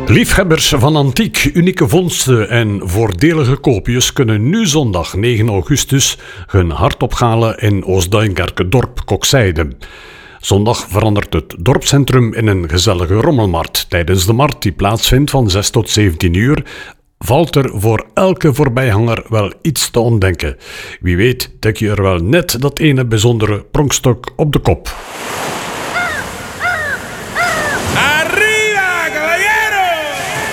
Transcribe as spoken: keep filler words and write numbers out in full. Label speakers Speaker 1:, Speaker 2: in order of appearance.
Speaker 1: Liefhebbers van antiek, unieke vondsten en voordelige koopjes kunnen nu zondag negen augustus hun hart ophalen in Oost-Duinkerke-dorp Kokzijde. Zondag verandert het dorpscentrum in een gezellige rommelmarkt. Tijdens de markt, die plaatsvindt van zes tot zeventien uur, valt er voor elke voorbijganger wel iets te ontdenken. Wie weet tik je er wel net dat ene bijzondere pronkstuk op de kop.